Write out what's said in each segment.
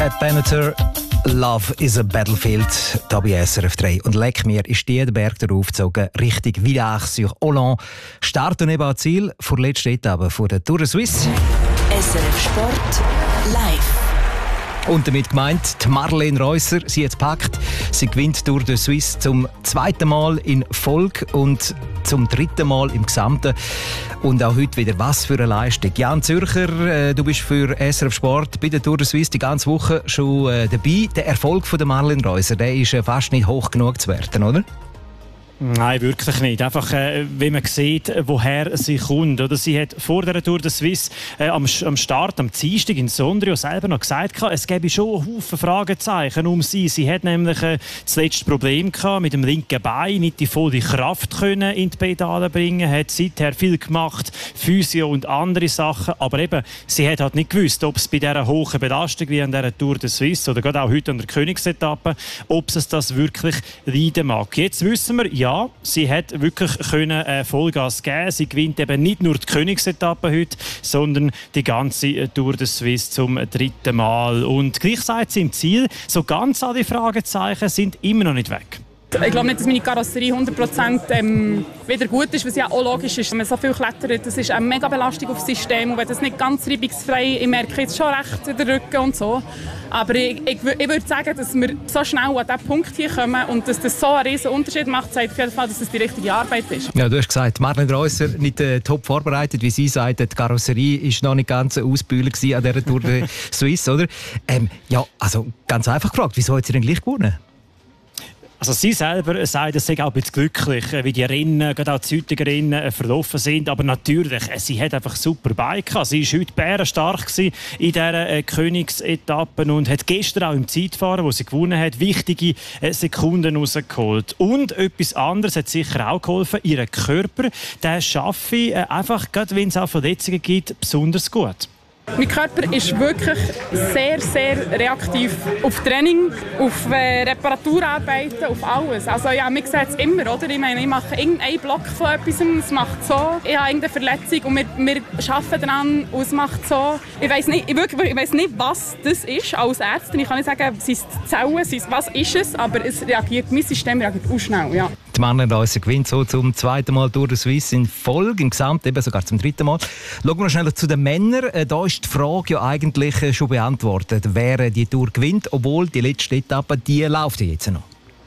Benatar, Love is a Battlefield, da bei SRF 3. Und leck mir, ist der Berg darauf gezogen, Richtung Villars-sur-Hollande. Start und eben an Ziel vor der letzten Etappe von der Tour de Suisse. SRF Sport live. Und damit gemeint, die Marlene Reusser, sie hat gepackt. Sie gewinnt Tour de Suisse zum zweiten Mal in Folge und zum dritten Mal im Gesamten. Und auch heute wieder, was für eine Leistung. Jan Zürcher, du bist für SRF Sport bei der Tour de Suisse die ganze Woche schon dabei. Der Erfolg von der Marlene Reusser, der ist fast nicht hoch genug zu werten, oder? Nein, wirklich nicht. Einfach, wenn man sieht, woher sie kommt. Oder sie hat vor der Tour de Suisse am Start, am Dienstag in Sondrio selber noch gesagt, es gäbe schon einen Haufen Fragezeichen um sie. Sie hat nämlich das letzte Problem gehabt, mit dem linken Bein nicht die volle Kraft können in die Pedale bringen. Hat seither viel gemacht, Physio und andere Sachen. Aber eben, sie hat halt nicht gewusst, ob es bei dieser hohen Belastung wie an dieser Tour de Suisse oder gerade auch heute an der Königsetappe, ob es das wirklich leiden mag. Jetzt wissen wir, ja, sie hat wirklich Vollgas geben. Sie gewinnt eben nicht nur die Königsetappe heute, sondern die ganze Tour de Suisse zum dritten Mal. Und gleich sagt sie im Ziel, so ganz alle Fragezeichen sind immer noch nicht weg. Ich glaube nicht, dass meine Karosserie 100% wieder gut ist, was ja auch logisch ist. Wenn man so viel klettert, das ist eine mega Belastung auf das System. Und wenn das nicht ganz reibungsfrei ist, ich merke jetzt schon recht in den Rücken und so. Aber ich würde sagen, dass wir so schnell an diesen Punkt hier kommen und dass das so einen riesen Unterschied macht, zeigt auf jeden Fall, dass das die richtige Arbeit ist. Ja, du hast gesagt, Marlene Reusser nicht top vorbereitet, wie sie sagt, die Karosserie war noch nicht ganz ausbühlen an dieser Tour de Suisse, oder? Ja, also ganz einfach gefragt, wieso hat sie denn gleich gewonnen? Also sie selber sagt, es sei auch ein bisschen glücklich, wie die Rennen, gerade auch die heutigen Rennen, verlaufen sind. Aber natürlich, sie hat einfach super Beine gehabt. Sie war heute bärenstark in dieser Königsetappe und hat gestern auch im Zeitfahren, wo sie gewonnen hat, wichtige Sekunden rausgeholt. Und etwas anderes hat sicher auch geholfen, ihr Körper, den schaffe einfach, gerade wenn es auch Verletzungen gibt, besonders gut. Mein Körper ist wirklich sehr, sehr reaktiv auf Training, auf Reparaturarbeiten, auf alles. Also ja, man sieht es immer, oder? Ich meine, ich mache irgendeinen Block von etwas, es macht so. Ich habe irgendeine Verletzung und wir arbeiten daran und es macht so. Ich weiss nicht, was das ist als Ärztin. Ich kann nicht sagen, sind es Zellen, was ist es, aber es reagiert, mein System reagiert auch schnell, ja. Die Marlene Reusser gewinnt so zum zweiten Mal Tour de Suisse in Folge, im Gesamt eben sogar zum dritten Mal. Schauen wir noch schnell zu den Männern. Da ist die Frage ja eigentlich schon beantwortet, wer die Tour gewinnt, obwohl die letzte Etappe, die läuft jetzt noch.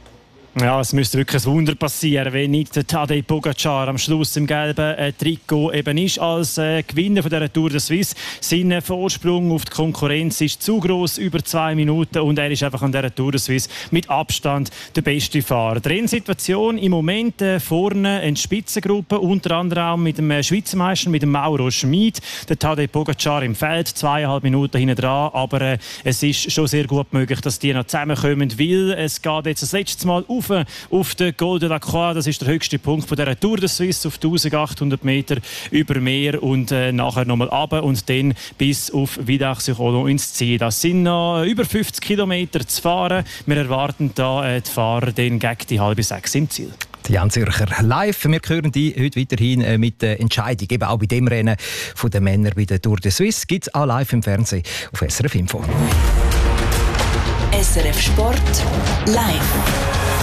Ja, es müsste wirklich ein Wunder passieren, wenn nicht der Tadej Pogacar am Schluss im gelben Trikot eben ist als Gewinner von dieser Tour de Suisse. Sein Vorsprung auf die Konkurrenz ist zu gross, über 2 Minuten, und er ist einfach an dieser Tour de Suisse mit Abstand der beste Fahrer. Die Rennsituation im Moment vorne in der Spitzengruppe, unter anderem auch mit dem Schweizer Meister, mit dem Mauro Schmid. Der Tadej Pogacar im Feld, 2,5 Minuten hinten dran, aber es ist schon sehr gut möglich, dass die noch zusammenkommen, weil es geht jetzt das letzte Mal auf den Col de la Croix. Das ist der höchste Punkt von dieser Tour de Suisse, auf 1800 Meter über Meer, und nachher nochmal runter und dann bis auf Villars-sur-Hollande ins Ziel. Das sind noch über 50 Kilometer zu fahren. Wir erwarten da die Fahrer dann gegen die 5:30 im Ziel. Jan Zürcher live. Wir hören die heute weiterhin mit der Entscheidung, eben auch bei dem Rennen von den Männern bei der Tour de Suisse. Gibt es auch live im Fernsehen auf SRF Info. SRF Sport live.